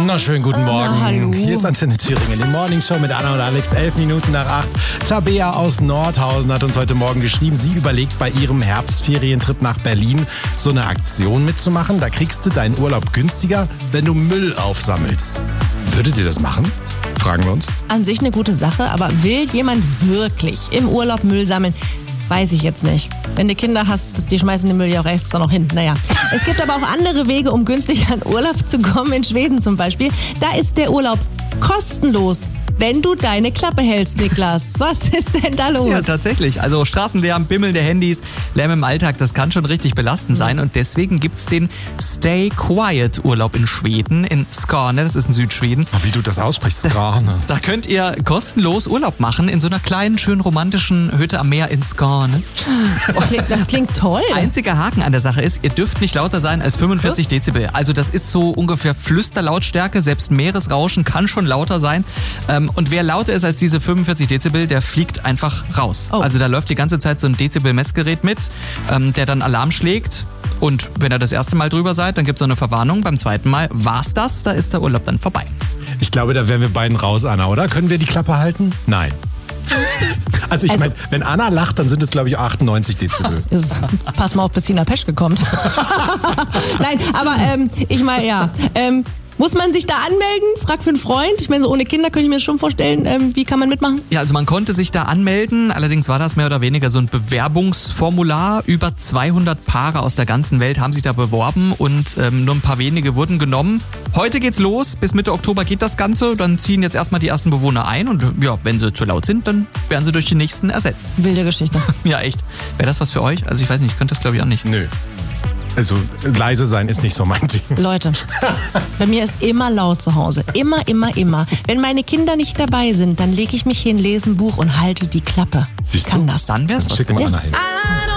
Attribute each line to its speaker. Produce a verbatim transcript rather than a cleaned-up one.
Speaker 1: Wunderschönen guten
Speaker 2: Anna,
Speaker 1: Morgen.
Speaker 2: hallo.
Speaker 1: Hier ist Antenne Thüringen, die Morning Show mit Anna und Alex, elf Minuten nach acht. Tabea aus Nordhausen hat uns heute Morgen geschrieben, sie überlegt bei ihrem Herbstferientrip nach Berlin so eine Aktion mitzumachen. Da kriegst du deinen Urlaub günstiger, wenn du Müll aufsammelst. Würdet ihr das machen? Fragen wir uns.
Speaker 2: An sich eine gute Sache, aber will jemand wirklich im Urlaub Müll sammeln? Weiß ich jetzt nicht. Wenn du Kinder hast, die schmeißen den Müll ja auch extra noch hin. Naja. Es gibt aber auch andere Wege, um günstig an Urlaub zu kommen, in Schweden zum Beispiel. Da ist der Urlaub kostenlos, wenn du deine Klappe hältst, Niklas. Was ist denn da los?
Speaker 3: Ja, tatsächlich. Also Straßenlärm, Bimmeln der Handys, Lärm im Alltag, das kann schon richtig belastend sein. Und deswegen gibt's den Stay Quiet Urlaub in Schweden, in Skåne, das ist in Südschweden.
Speaker 1: Oh, wie du das aussprichst, Skåne.
Speaker 3: Da könnt ihr kostenlos Urlaub machen in so einer kleinen, schön romantischen Hütte am Meer in Skåne.
Speaker 2: Das klingt, das klingt toll.
Speaker 3: Einziger Haken an der Sache ist, ihr dürft nicht lauter sein als fünfundvierzig Dezibel. Also das ist so ungefähr Flüsterlautstärke, selbst Meeresrauschen kann schon lauter sein. Ähm, und wer lauter ist als diese fünfundvierzig Dezibel, der fliegt einfach raus.
Speaker 2: Oh.
Speaker 3: Also da läuft die ganze Zeit so ein Dezibel-Messgerät mit, ähm, der dann Alarm schlägt. Und wenn ihr das erste Mal drüber seid, dann gibt es so eine Verwarnung. Beim zweiten Mal war's das, da ist der Urlaub dann vorbei.
Speaker 1: Ich glaube, da wären wir beiden raus, Anna, oder? Können wir die Klappe halten? Nein. Also ich
Speaker 2: Also-
Speaker 1: meine, wenn Anna lacht, dann sind es, glaube ich, achtundneunzig Dezibel.
Speaker 2: Jetzt pass mal auf, bis Sina Peschke kommt. Nein, aber ähm, ich meine, ja. Ähm, muss man sich da anmelden? Frag für einen Freund. Ich meine, so ohne Kinder könnte ich mir das schon vorstellen. Ähm, wie kann man mitmachen?
Speaker 3: Ja, also man konnte sich da anmelden, allerdings war das mehr oder weniger so ein Bewerbungsformular. Über zweihundert Paare aus der ganzen Welt haben sich da beworben und ähm, nur ein paar wenige wurden genommen. Heute geht's los, bis Mitte Oktober geht das Ganze, dann ziehen jetzt erstmal die ersten Bewohner ein und ja, wenn sie zu laut sind, dann werden sie durch die nächsten ersetzt.
Speaker 2: Wilde Geschichte.
Speaker 3: Ja, echt. Wäre das was für euch? Also ich weiß nicht, ich könnte das glaube ich auch nicht.
Speaker 1: Nö. Also leise sein ist nicht so mein Ding.
Speaker 2: Leute, bei mir ist immer laut zu Hause. Immer, immer, immer. Wenn meine Kinder nicht dabei sind, dann lege ich mich hin, lese ein Buch und halte die Klappe. Ich
Speaker 1: Siehst
Speaker 2: kann
Speaker 1: du?
Speaker 2: das.
Speaker 3: Dann wär's was
Speaker 1: Schick
Speaker 3: für
Speaker 1: mal
Speaker 3: dich.
Speaker 1: Anna hin.